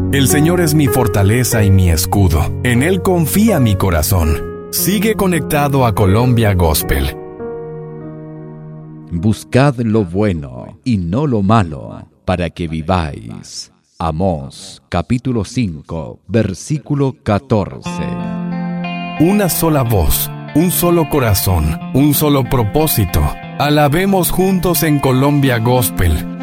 El Señor es mi fortaleza y mi escudo. En Él confía mi corazón. Sigue conectado a Colombia Gospel. Buscad lo bueno y no lo malo, para que viváis. Amós, capítulo 5, versículo 14. Una sola voz, un solo corazón, un solo propósito. Alabemos juntos en Colombia Gospel.